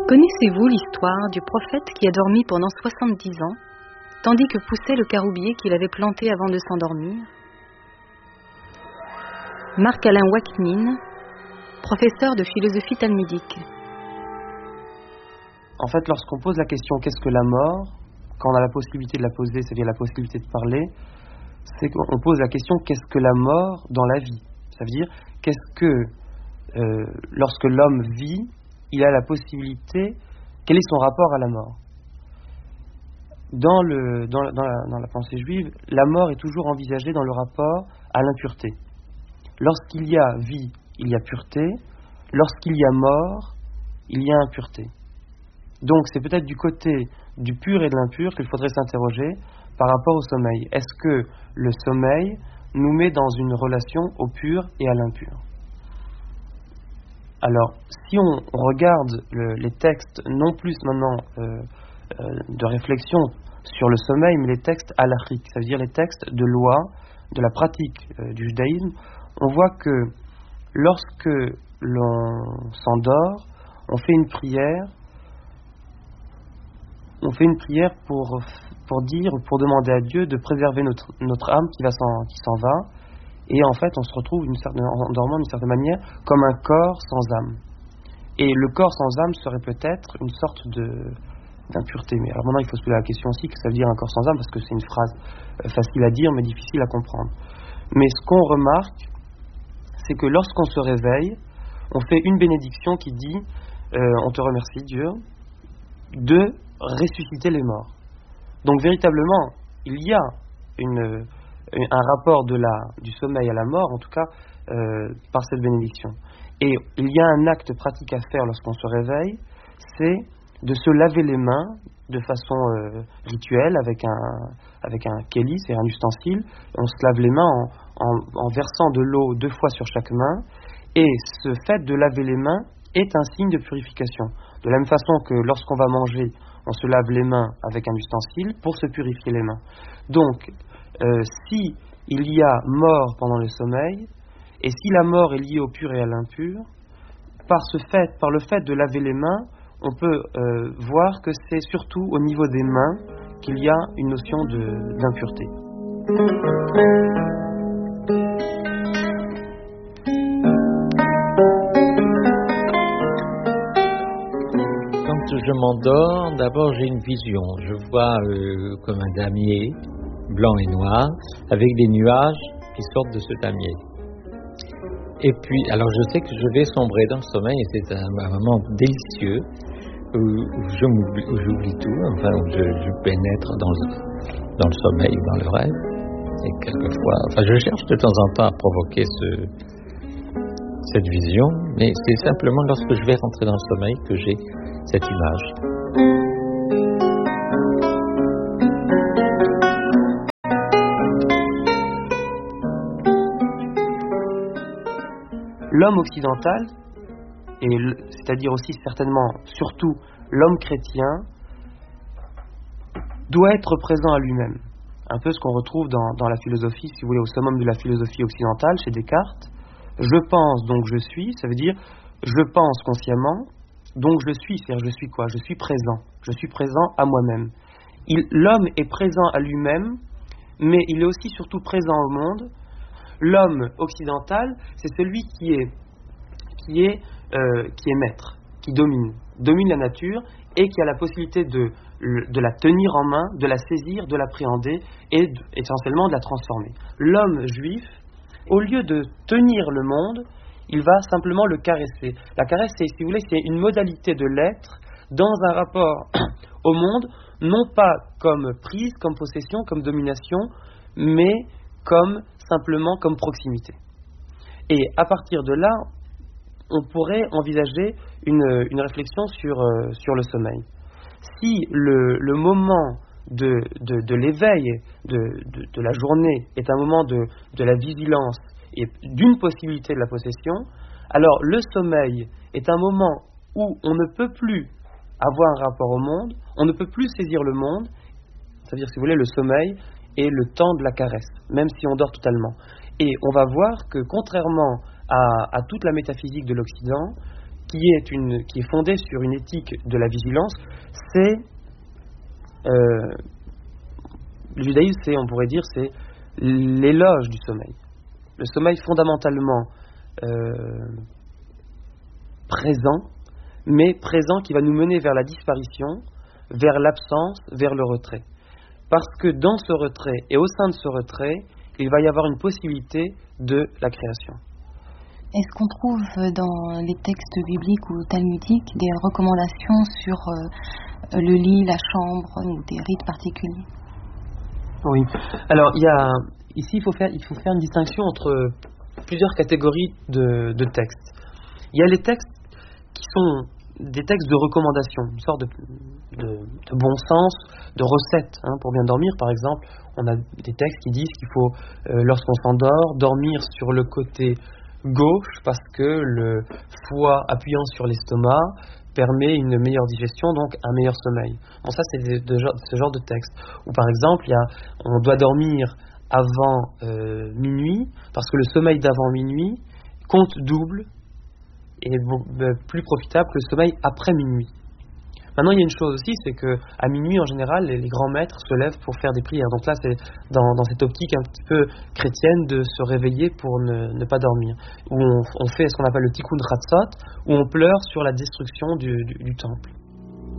Connaissez-vous l'histoire du prophète qui a dormi pendant 70 ans, tandis que poussait le caroubier qu'il avait planté avant de s'endormir? Marc-Alain Waknin, professeur de philosophie talmudique. En fait, lorsqu'on pose la question « qu'est-ce que la mort ?», quand on a la possibilité de la poser, c'est-à-dire la possibilité de parler, c'est qu'on pose la question « qu'est-ce que la mort dans la vie ?» Ça veut dire « qu'est-ce que, lorsque l'homme vit, il a la possibilité, quel est son rapport à la mort ?» Dans la pensée juive, la mort est toujours envisagée dans le rapport à l'impureté. Lorsqu'il y a vie, il y a pureté. Lorsqu'il y a mort, il y a impureté. Donc c'est peut-être du côté du pur et de l'impur qu'il faudrait s'interroger par rapport au sommeil. Est-ce que le sommeil nous met dans une relation au pur et à l'impur ? Alors, si on regarde les textes, non plus maintenant de réflexion sur le sommeil, mais les textes halachiques, ça veut dire les textes de loi, de la pratique du judaïsme, on voit que lorsque l'on s'endort, on fait une prière pour dire, pour demander à Dieu de préserver notre âme qui s'en va, et en fait on se retrouve en dormant d'une certaine manière comme un corps sans âme. Et le corps sans âme serait peut-être une sorte d'impureté. Mais alors maintenant il faut se poser la question aussi, que ça veut dire un corps sans âme, parce que c'est une phrase facile à dire mais difficile à comprendre. Mais ce qu'on remarque, c'est que lorsqu'on se réveille, on fait une bénédiction qui dit on te remercie Dieu de ressusciter les morts. Donc véritablement, il y a un rapport du sommeil à la mort, en tout cas par cette bénédiction. Et il y a un acte pratique à faire lorsqu'on se réveille, c'est de se laver les mains de façon rituelle avec un kéli, c'est un ustensile. On se lave les mains en versant de l'eau 2 fois sur chaque main, et ce fait de laver les mains est un signe de purification. De la même façon que lorsqu'on va manger, on se lave les mains avec un ustensile pour se purifier les mains. Donc, si il y a mort pendant le sommeil, et si la mort est liée au pur et à l'impur, par le fait de laver les mains, on peut voir que c'est surtout au niveau des mains qu'il y a une notion d'impureté. Quand je m'endors, d'abord j'ai une vision. Je vois comme un damier, blanc et noir, avec des nuages qui sortent de ce damier. Et puis, alors je sais que je vais sombrer dans le sommeil, et c'est un moment délicieux, où j'oublie tout, enfin où je pénètre dans le sommeil ou dans le rêve. Et quelquefois, je cherche de temps en temps à provoquer cette vision, mais c'est simplement lorsque je vais rentrer dans le sommeil que j'ai cette image. L'homme occidental, c'est-à-dire aussi certainement, surtout l'homme chrétien, doit être présent à lui-même. Un peu ce qu'on retrouve dans la philosophie, si vous voulez, au summum de la philosophie occidentale, chez Descartes. Je pense, donc je suis, ça veut dire je pense consciemment, donc je suis, c'est-à-dire je suis quoi ? Je suis présent à moi-même. L'homme est présent à lui-même, mais il est aussi surtout présent au monde. L'homme occidental, c'est celui qui est maître, qui domine la nature et qui a la possibilité de la tenir en main, de la saisir, de l'appréhender et essentiellement de la transformer. L'homme juif, au lieu de tenir le monde, il va simplement le caresser. La caresse, si vous voulez, c'est une modalité de l'être dans un rapport au monde, non pas comme prise, comme possession, comme domination, mais simplement comme proximité. Et à partir de là, on pourrait envisager une réflexion sur le sommeil. Si le moment de l'éveil de la journée est un moment de la vigilance et d'une possibilité de la possession, alors le sommeil est un moment où on ne peut plus avoir un rapport au monde, on ne peut plus saisir le monde, c'est-à-dire, si vous voulez, le sommeil est le temps de la caresse, même si on dort totalement. Et on va voir que contrairement à toute la métaphysique de l'Occident, qui est fondée sur une éthique de la vigilance, c'est le judaïsme, on pourrait dire, c'est l'éloge du sommeil. Le sommeil fondamentalement présent, mais présent qui va nous mener vers la disparition, vers l'absence, vers le retrait. Parce que dans ce retrait et au sein de ce retrait, il va y avoir une possibilité de la création. Est-ce qu'on trouve dans les textes bibliques ou talmudiques des recommandations sur le lit, la chambre ou des rites particuliers? Oui. Alors, ici, il faut faire une distinction entre plusieurs catégories de textes. Il y a les textes qui sont des textes de recommandation, une sorte de bon sens, de recettes pour bien dormir. Par exemple, on a des textes qui disent qu'il faut, lorsqu'on s'endort, dormir sur le côté gauche parce que le foie appuyant sur l'estomac permet une meilleure digestion, donc un meilleur sommeil. Bon, ça, c'est ce genre de texte. Ou par exemple, on doit dormir avant minuit parce que le sommeil d'avant minuit compte double et est plus profitable que le sommeil après minuit. Maintenant, il y a une chose aussi, c'est qu'à minuit, en général, les grands maîtres se lèvent pour faire des prières. Donc là, c'est dans cette optique un petit peu chrétienne de se réveiller pour ne pas dormir. Où on fait ce qu'on appelle le tikkun ratzot, où on pleure sur la destruction du temple.